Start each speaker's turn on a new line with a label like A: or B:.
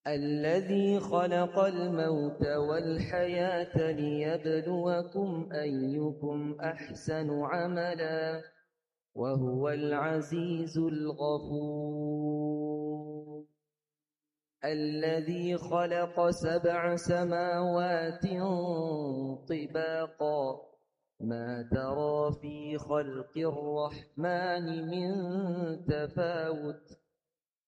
A: الذي خلق الموت والحياة ليبلوكم أيكم أحسن عملا وهو العزيز الغفور. الذي خلق 7 سماوات طباقا ما ترى في خلق الرحمن من تفاوت